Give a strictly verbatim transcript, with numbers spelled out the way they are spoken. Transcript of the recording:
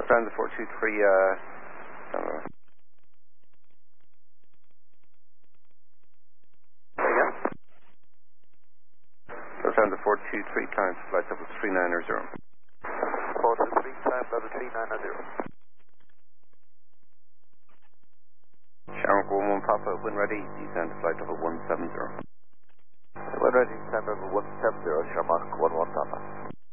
Lufthansa four two three, uh, uh, Again? Lufthansa four two three, client flight level three nine zero. four two three, climb level three nine zero. Shamrock one one Papa, when ready, descend to flight level one seven zero. When ready, descend level one seven zero, Shamrock one one Papa.